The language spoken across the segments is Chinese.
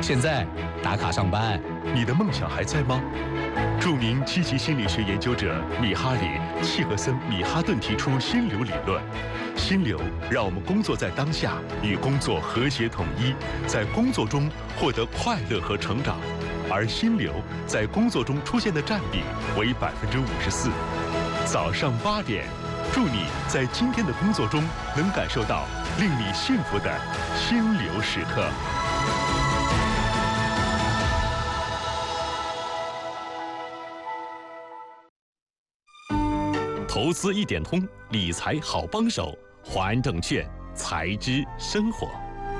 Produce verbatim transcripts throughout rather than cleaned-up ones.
现在打卡上班。 你的梦想还在吗？著名积极心理学研究者米哈里·契格森·米哈顿提出心流理论。心流让我们工作在当下，与工作和谐统一，在工作中获得快乐和成长。而心流在工作中出现的占比为百分之五十四。早上八点，祝你在今天的工作中能感受到令你幸福的心流时刻。投资一点通，理财好帮手，华安证券财知生活。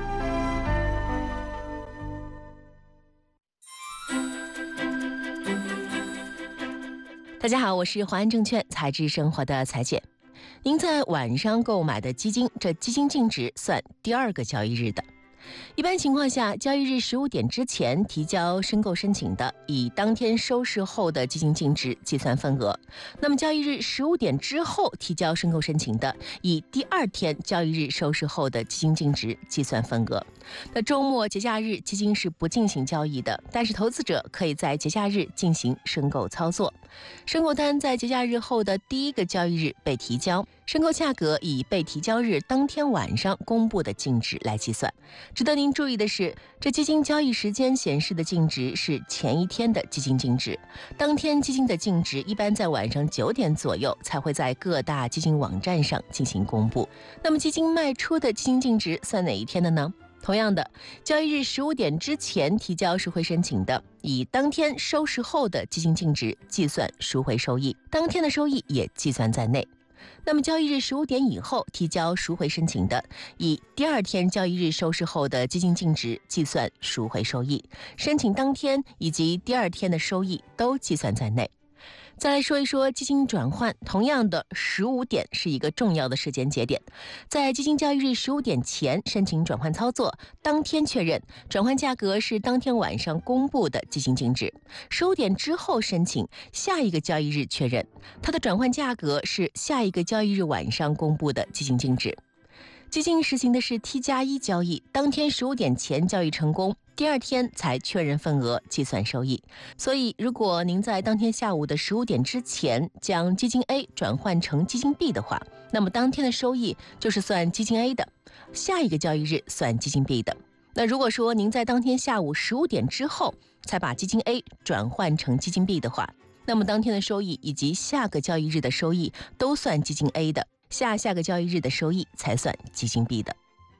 大家好，我是华安证券财知生活的财姐。您在晚上购买的基金，这基金净值算第二个交易日的。一般情况下，交易日十五点之前提交申购申请的，以当天收市后的基金净值计算份额；那么交易日十五点之后提交申购申请的，以第二天交易日收市后的基金净值计算份额。那周末节假日基金是不进行交易的，但是投资者可以在节假日进行申购操作。申购单在节假日后的第一个交易日被提交，申购价格以被提交日当天晚上公布的净值来计算。值得您注意的是，这基金交易时间显示的净值是前一天的基金净值，当天基金的净值一般在晚上九点左右才会在各大基金网站上进行公布。那么基金卖出的基金净值算哪一天的呢？同样的，交易日十五点之前提交赎回申请的，以当天收市后的基金净值计算赎回收益，当天的收益也计算在内。那么交易日十五点以后提交赎回申请的，以第二天交易日收市后的基金净值计算赎回收益，申请当天以及第二天的收益都计算在内。再来说一说基金转换，同样的十五点是一个重要的时间节点，在基金交易日十五点前申请转换操作，当天确认转换价格是当天晚上公布的基金净值；十五点之后申请，下一个交易日确认它的转换价格是下一个交易日晚上公布的基金净值。基金实行的是 T 加一交易，当天十五点前交易成功，第二天才确认份额计算收益。所以如果您在当天下午的十五点之前将基金 A 转换成基金 B 的话，那么当天的收益就是算基金 A 的，下一个交易日算基金 B 的。那如果说您在当天下午十五点之后才把基金 A 转换成基金 B 的话，那么当天的收益以及下个交易日的收益都算基金 A 的，下下个交易日的收益才算基金 B 的。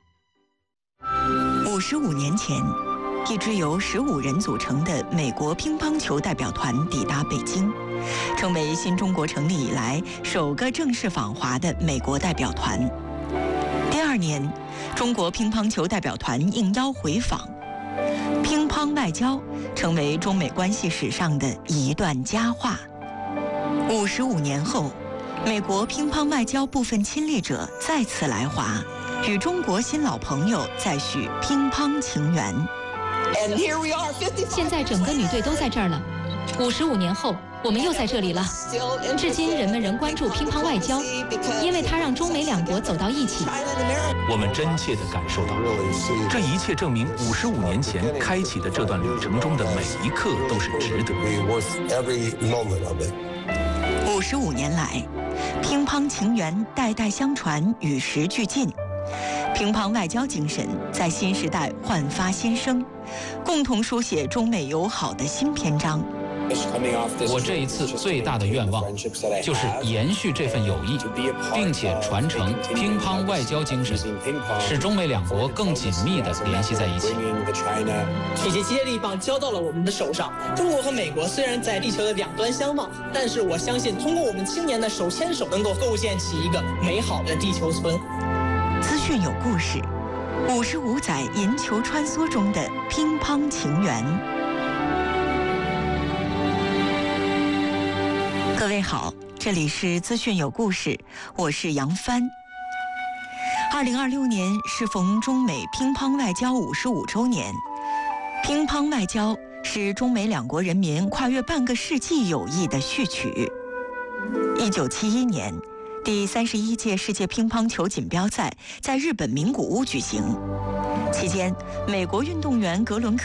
五十五年前，一支由十五人组成的美国乒乓球代表团抵达北京，成为新中国成立以来首个正式访华的美国代表团。第二年，中国乒乓球代表团应邀回访，乒乓外交成为中美关系史上的一段佳话。五十五年后，美国乒乓外交部分亲历者再次来华，与中国新老朋友再续乒乓情缘。 现在整个女队都在这儿了，五十五年后，我们又在这里了。至今人们仍关注乒乓外交，因为它让中美两国走到一起。 我们真切地感受到，这一切证明五十五年前开启的这段旅程中的每一刻都是值得。 五十五年来，乒乓情缘代代相传，与时俱进。乒乓外交精神在新时代焕发新生，共同书写中美友好的新篇章。 我这一次最大的愿望就是延续这份友谊，并且传承乒乓外交精神，使中美两国更紧密地联系在一起。 这些接力棒交到了我们的手上，中国和美国虽然在地球的两端相望，但是我相信通过我们青年的手牵手，能够构建起一个美好的地球村。 资讯有故事，五十五载银球穿梭中的乒乓情缘。各位好，这里是资讯有故事，我是杨帆。二零二六年适逢中美乒乓外交五十五周年，乒乓外交是中美两国人民跨越半个世纪友谊的序曲。一九七一年，第三十一届世界乒乓球锦标赛在日本名古屋举行，期间，美国运动员格伦克